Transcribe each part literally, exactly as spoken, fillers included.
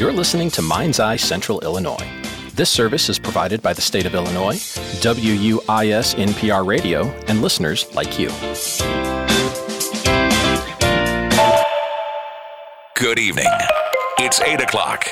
You're listening to Mind's Eye Central Illinois. This service is provided by the state of Illinois, W U I S N P R Radio, and listeners like you. Good evening. It's eight o'clock.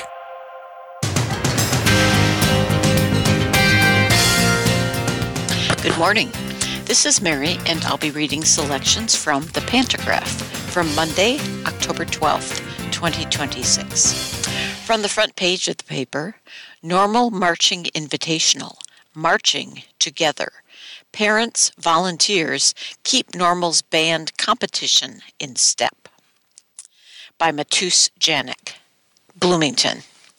Good morning. This is Mary, and I'll be reading selections from the Pantograph from Monday, October twelfth, twenty twenty-six. From the front page of the paper, Normal Marching Invitational, Marching Together. Parents, volunteers, keep Normal's band competition in step. By Matus Janik, Bloomington.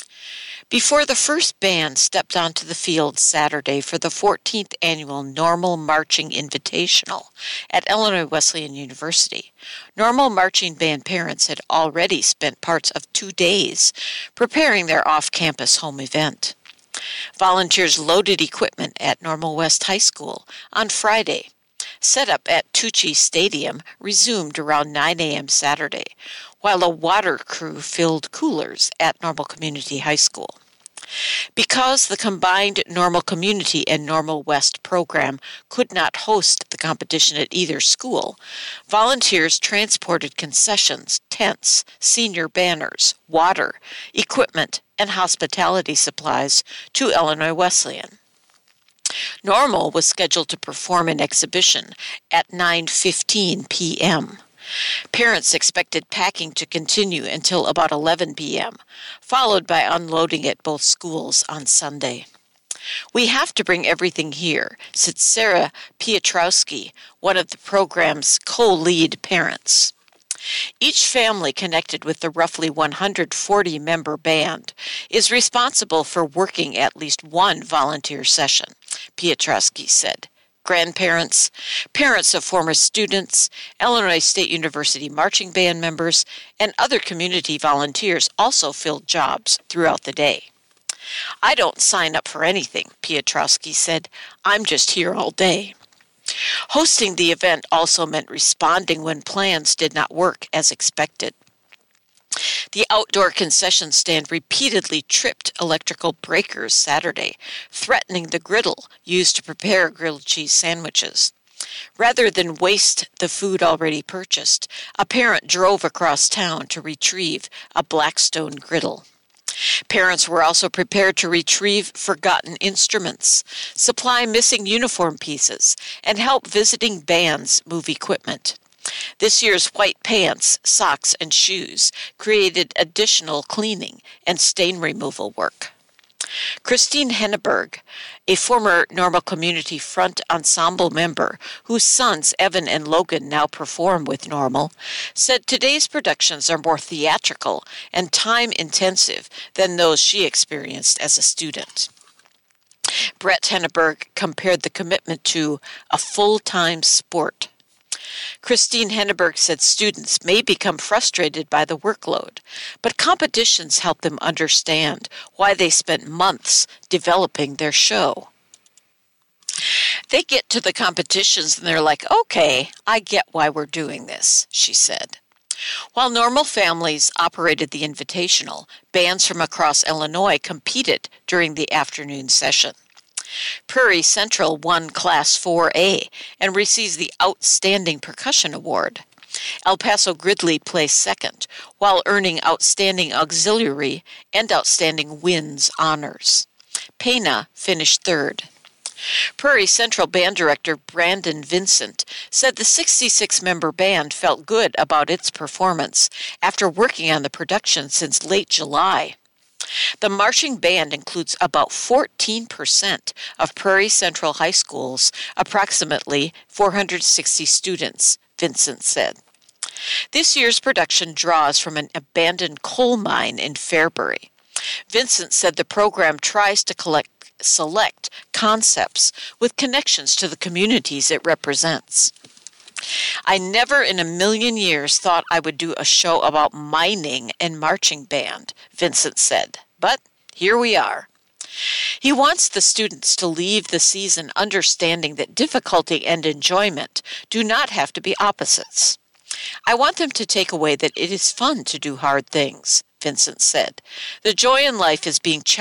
Before the first band stepped onto the field Saturday for the fourteenth Annual Normal Marching Invitational at Illinois Wesleyan University, Normal Marching Band parents had already spent parts of two days preparing their off-campus home event. Volunteers loaded equipment at Normal West High School on Friday. Setup at Tucci Stadium resumed around nine a.m. Saturday, while a water crew filled coolers at Normal Community High School. Because the combined Normal Community and Normal West program could not host the competition at either school, volunteers transported concessions, tents, senior banners, water, equipment, and hospitality supplies to Illinois Wesleyan. Normal was scheduled to perform an exhibition at nine fifteen p.m. Parents expected packing to continue until about eleven p.m., followed by unloading at both schools on Sunday. "We have to bring everything here," said Sarah Piotrowski, one of the program's co-lead parents. Each family connected with the roughly one hundred forty member band is responsible for working at least one volunteer session, Piotrowski said. Grandparents, parents of former students, Illinois State University marching band members, and other community volunteers also filled jobs throughout the day. "I don't sign up for anything," Piotrowski said. "I'm just here all day." Hosting the event also meant responding when plans did not work as expected. The outdoor concession stand repeatedly tripped electrical breakers Saturday, threatening the griddle used to prepare grilled cheese sandwiches. Rather than waste the food already purchased, a parent drove across town to retrieve a Blackstone griddle. Parents were also prepared to retrieve forgotten instruments, supply missing uniform pieces, and help visiting bands move equipment. This year's white pants, socks, and shoes created additional cleaning and stain removal work. Christine Henneberg, a former Normal Community Front Ensemble member whose sons Evan and Logan now perform with Normal, said today's productions are more theatrical and time-intensive than those she experienced as a student. Brett Henneberg compared the commitment to a full-time sport. Christine Henneberg said students may become frustrated by the workload, but competitions help them understand why they spent months developing their show. "They get to the competitions and they're like, okay, I get why we're doing this," she said. While Normal families operated the Invitational, bands from across Illinois competed during the afternoon session. Prairie Central won Class four A and receives the Outstanding Percussion Award. El Paso Gridley placed second, while earning Outstanding Auxiliary and Outstanding Winds honors. Pana finished third. Prairie Central Band Director Brandon Vincent said the sixty-six member band felt good about its performance after working on the production since late July. The marching band includes about fourteen percent of Prairie Central High School's approximately four hundred sixty students, Vincent said. This year's production draws from an abandoned coal mine in Fairbury. Vincent said the program tries to collect, select concepts with connections to the communities it represents. "I never in a million years thought I would do a show about mining and marching band," Vincent said, "but here we are." He wants the students to leave the season understanding that difficulty and enjoyment do not have to be opposites. I want them to take away that it is fun to do hard things, Vincent said. The joy in life is being challenged